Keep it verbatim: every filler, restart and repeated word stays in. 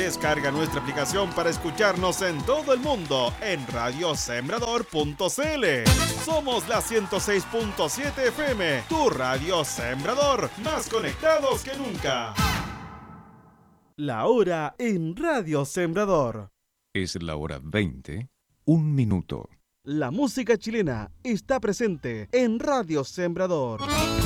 Descarga nuestra aplicación para escucharnos en todo el mundo en radio sembrador punto c l. Somos la ciento seis punto siete F M, tu radio Sembrador, más conectados que nunca. La hora en Radio Sembrador. Es la hora veinte, un minuto. La música chilena está presente en Radio Sembrador.